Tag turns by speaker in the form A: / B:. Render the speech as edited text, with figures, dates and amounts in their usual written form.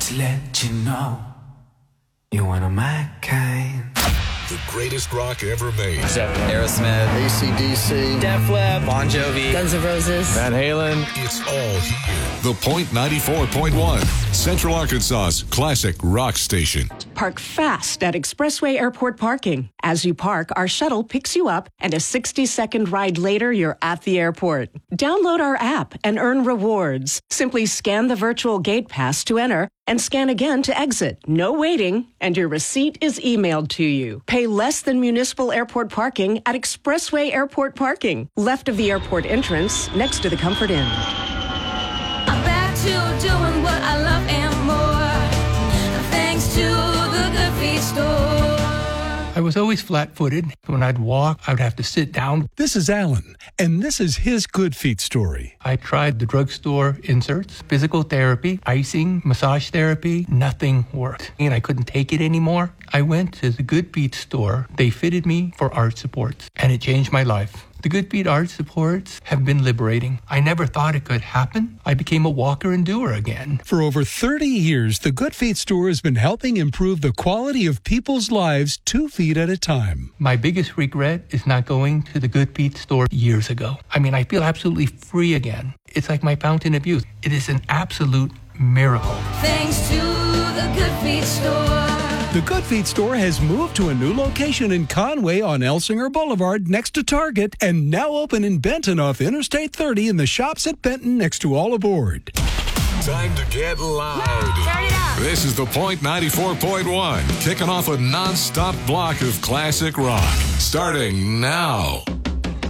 A: to let you know you're one of my kind.
B: The greatest rock ever made.
C: Aerosmith,
D: AC/DC,
C: Def Leppard, Bon Jovi,
E: Guns N' Roses,
C: Van Halen.
B: It's all here. The Point 94.1, Central Arkansas's classic rock station.
F: Park fast at Expressway Airport parking. As you park, our shuttle picks you up, and a 60-second ride later, you're at the airport. Download our app and earn rewards. Simply scan the virtual gate pass to enter and scan again to exit. No waiting, and your receipt is emailed to you. Pay less than municipal airport parking at Expressway Airport parking, left of the airport entrance, next to the Comfort Inn.
G: I'm back to doing what I love and more, thanks to the Good Feet store.
H: I was always flat-footed. When I'd walk, I'd have to sit down.
I: This is Alan, and this is his Good Feet story.
H: I tried the drugstore inserts, physical therapy, icing, massage therapy. Nothing worked, and I couldn't take it anymore. I went to the Good Feet store. They fitted me for arch supports, and it changed my life. The Good Feet arch supports have been liberating. I never thought it could happen. I became a walker and doer again.
I: For over 30 years, the Good Feet store has been helping improve the quality of people's lives 2 feet at a time.
H: My biggest regret is not going to the Good Feet store years ago. I feel absolutely free again. It's like my fountain of youth. It is an absolute miracle.
G: Thanks to the Good Feet store.
I: The Good Feet store has moved to a new location in Conway on Elsinger Boulevard next to Target, and now open in Benton off Interstate 30 in the shops at Benton next to All Aboard.
B: Time to get loud.
G: Turn it up.
B: This is the Point 94.1, kicking off a non-stop block of classic rock. Starting now.